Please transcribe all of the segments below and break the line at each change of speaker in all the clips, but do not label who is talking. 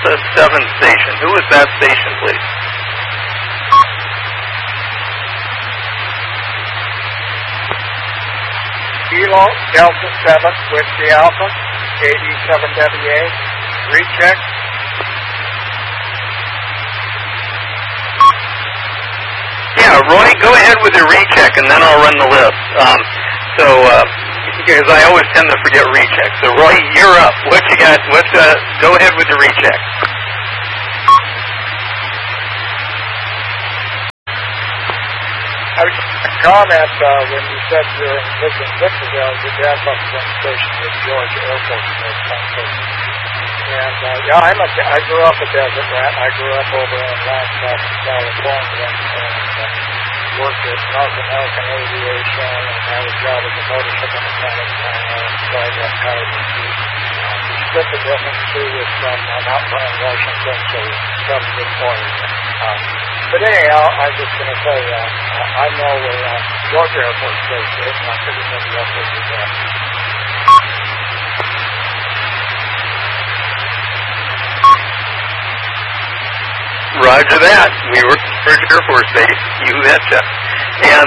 Delta 7 station. Who is that station, please?
Kilo Delta 7, Whiskey Alpha, KD7WA, recheck.
Yeah, Roy, go ahead with your recheck, and then I'll run the list. Because I always tend to forget recheck. So, Roy, you're up. What you got? Go ahead with your recheck.
I was just going to comment when you said you're living in Victorville, your dad must have been stationed at George Air Force Base. And I grew up a desert rat. I grew up over in Lancaster, California, and worked at North American Aviation, and had a job as a motorship mechanic, so I got tired of it. You split the difference too is from not playing Washington, so 7 good morning. But anyhow, I'm just going to say, I know where Georgia Air Force Base is, and I figured maybe that's where you're at.
Roger that. We were at Georgia Air Force Base. You betcha. And,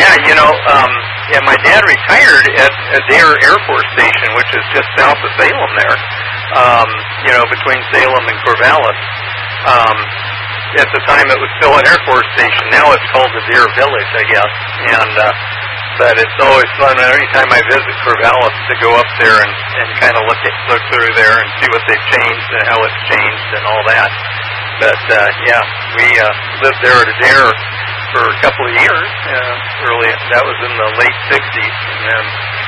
my dad retired at Adair Air Force Station, which is just south of Salem there, between Salem and Corvallis. At the time, it was still an Air Force station. Now it's called Adair Village, I guess. And but it's always fun anytime I visit Corvallis to go up there and kind of look through there and see what they've changed and how it's changed and all that. But we lived there at Adair for a couple of years. That was in the late '60s, and then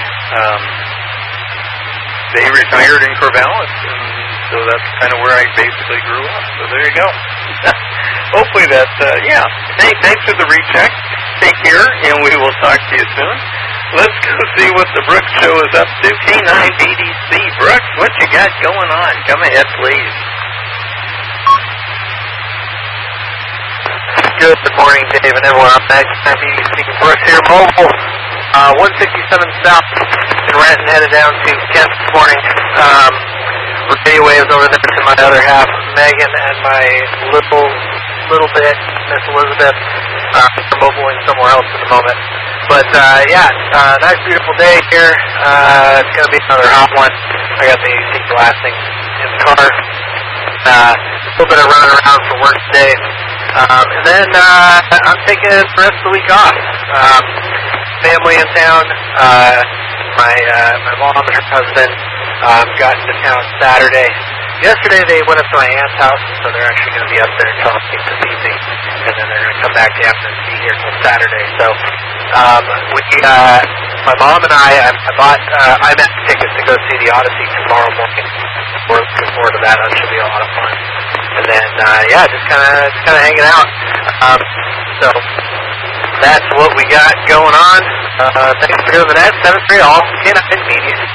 they retired in Corvallis, and so that's kind of where I basically grew up. So there you go. Hopefully that, thanks for the recheck. Take care, and we will talk to you soon. Let's go see what the Brooks Show is up to. K9BDC. Brooks, what you got going on? Come ahead, please.
Good morning, Dave and everyone. I'm K9BDC. Brooks here, mobile. 167 South in Renton, headed down to Kent this morning. Radio waves over there to my other half, Megan, and my little bit, Miss Elizabeth. I'm mobiling somewhere else at the moment. But, nice, beautiful day here. It's going to be another hot one. I got the AC blasting in the car. A little bit of running around for work today. And then I'm taking the rest of the week off. Family in town. My mom and her husband got into town Saturday. Yesterday they went up to my aunt's house, so they're actually going to be up there talking this evening, and then they're going to come back to Hampton and be here till Saturday. So my mom and I bought IMAX tickets to go see the Odyssey tomorrow morning. We're looking forward to that. That should be a lot of fun. And then just kind of hanging out. So that's what we got going on. Thanks for doing the net. 7-3 all K9BDC.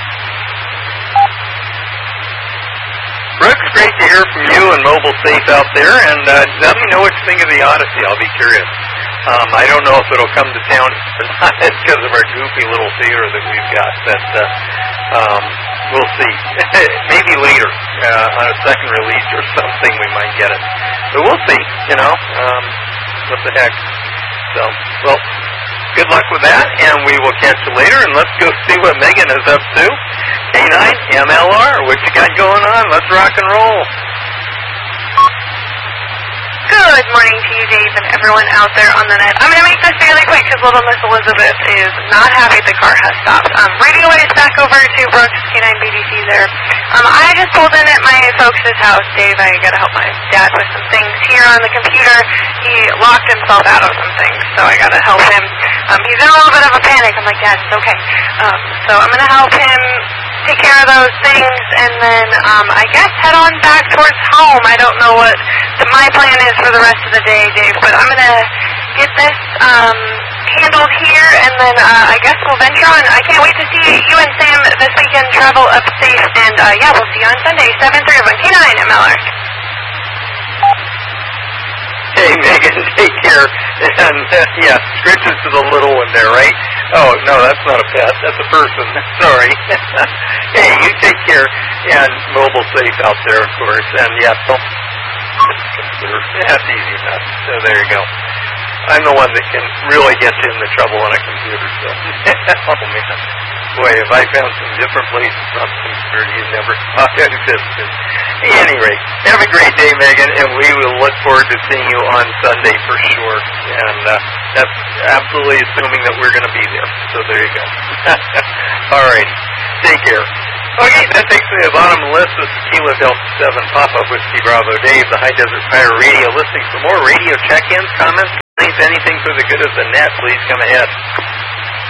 Brooks, great to hear from you and Mobile Safe out there, and let me know what you think of the Odyssey. I'll be curious. I don't know if it'll come to town or not because of our goofy little theater that we've got, but we'll see. Maybe later on a second release or something we might get it. But we'll see, what the heck. So, well, good luck with that, and we will catch you later, and let's go see what Megan is up to. K9, MLR, what you got going on? Let's rock and roll.
Good morning to you, Dave, and everyone out there on the net. I'm going to make this fairly quick because little Miss Elizabeth is not happy the car has stopped. Radio waves back over to Brooks, K9BDC there. I just pulled in at my folks' house. Dave, I got to help my dad with some things here on the computer. He locked himself out of some things, so I got to help him. He's in a little bit of a panic. I'm like, Dad, it's okay. So I'm going to help him take care of those things, and then I guess head on back towards home. I don't know what my plan is for the rest of the day, Dave, but I'm going to get this handled here, and then I guess we'll venture on. I can't wait to see you and Sam this weekend. Travel up safe, and we'll see you on Sunday, 7-3 on K9 MLR.
Hey, Megan, take care. And, scritches to the little one there, right? Oh, no, that's not a pet. That's a person. Sorry. Hey, you take care. And Mobile safe out there, of course. And yeah, don't consider that's easy enough. So there you go. I'm the one that can really get you into trouble on a computer. So, oh man, boy, if I found some different places on the computer you never thought existed. At any rate, have a great day, Megan, and we will look forward to seeing you on Sunday for sure. And that's absolutely assuming that we're going to be there. So there you go. All right, take care. Okay, that takes me to the bottom of the list with Kilo Delta 7 Papa Whiskey Bravo Dave, the High Desert Fire Radio. Listening for more radio check-ins, comments, anything for the good of the net, please come ahead.